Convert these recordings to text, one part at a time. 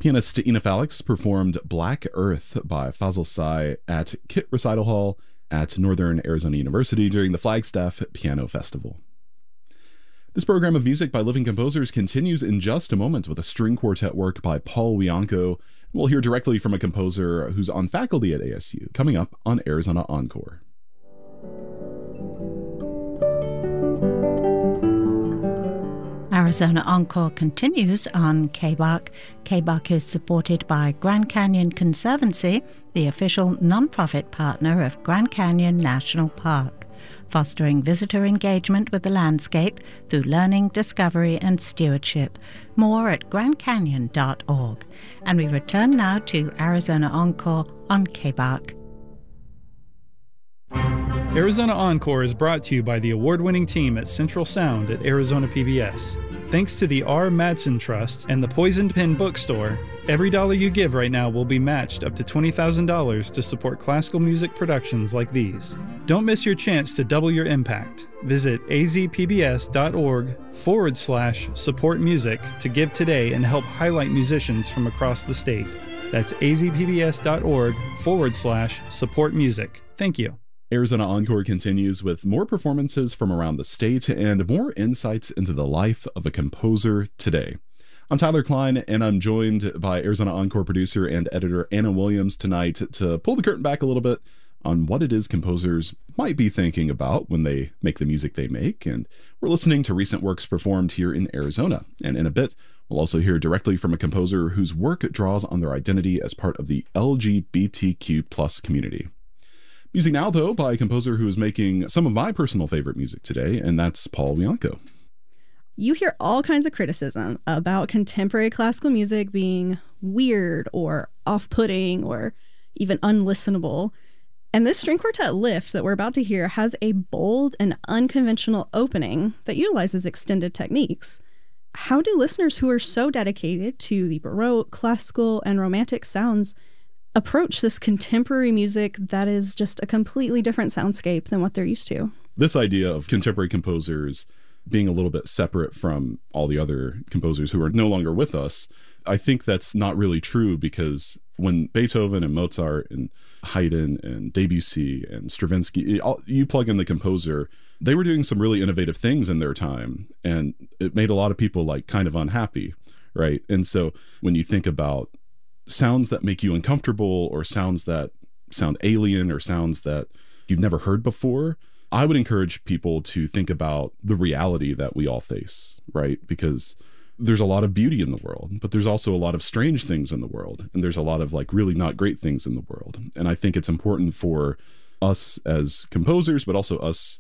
Pianist Ina Falix performed Black Earth by Fazil Say at Kit Recital Hall at Northern Arizona University during the Flagstaff Piano Festival. This program of music by living composers continues in just a moment with a string quartet work by Paul Wianco. We'll hear directly from a composer who's on faculty at ASU, coming up on Arizona Encore. Arizona Encore continues on KBAQ. KBAQ is supported by Grand Canyon Conservancy, the official nonprofit partner of Grand Canyon National Park, fostering visitor engagement with the landscape through learning, discovery, and stewardship. More at grandcanyon.org. And we return now to Arizona Encore on KBAQ. Arizona Encore is brought to you by the award-winning team at Central Sound at Arizona PBS. Thanks to the R. Madsen Trust and the Poisoned Pen Bookstore, every dollar you give right now will be matched up to $20,000 to support classical music productions like these. Don't miss your chance to double your impact. Visit azpbs.org/support music to give today and help highlight musicians from across the state. That's azpbs.org/support music. Thank you. Arizona Encore continues with more performances from around the state and more insights into the life of a composer today. I'm Tyler Klein, and I'm joined by Arizona Encore producer and editor Anna Williams tonight to pull the curtain back a little bit on what it is composers might be thinking about when they make the music they make. And we're listening to recent works performed here in Arizona. And in a bit, we'll also hear directly from a composer whose work draws on their identity as part of the LGBTQ+ community. Music now, though, by a composer who is making some of my personal favorite music today, and that's Paul Wianco. You hear all kinds of criticism about contemporary classical music being weird or off-putting or even unlistenable. And this string quartet lift that we're about to hear has a bold and unconventional opening that utilizes extended techniques. How do listeners who are so dedicated to the Baroque, classical, and romantic sounds approach this contemporary music that is just a completely different soundscape than what they're used to? This idea of contemporary composers being a little bit separate from all the other composers who are no longer with us, I think that's not really true, because when Beethoven and Mozart and Haydn and Debussy and Stravinsky, you plug in the composer, they were doing some really innovative things in their time, and it made a lot of people like kind of unhappy, right? And so when you think about sounds that make you uncomfortable, or sounds that sound alien, or sounds that you've never heard before, I would encourage people to think about the reality that we all face, right? Because there's a lot of beauty in the world, but there's also a lot of strange things in the world. And there's a lot of like really not great things in the world. And I think it's important for us as composers, but also us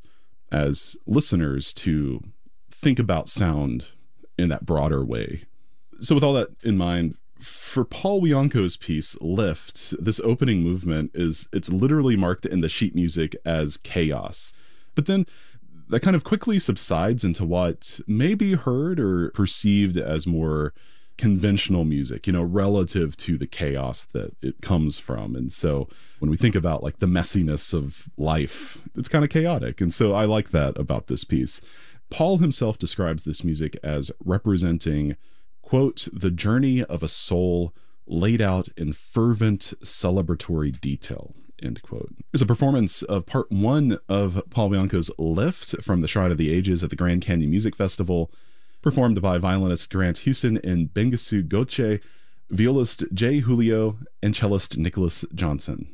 as listeners, to think about sound in that broader way. So with all that in mind, for Paul Wianco's piece, Lift, this opening movement it's literally marked in the sheet music as chaos. But then that kind of quickly subsides into what may be heard or perceived as more conventional music, relative to the chaos that it comes from. And so when we think about like the messiness of life, it's kind of chaotic. And so I like that about this piece. Paul himself describes this music as representing, quote, the journey of a soul laid out in fervent celebratory detail, end quote. There's a performance of part one of Paul Wianco's Lift from the Shrine of the Ages at the Grand Canyon Music Festival, performed by violinist Grant Houston and Bengisu Goche, violist Jay Julio, and cellist Nicholas Johnson.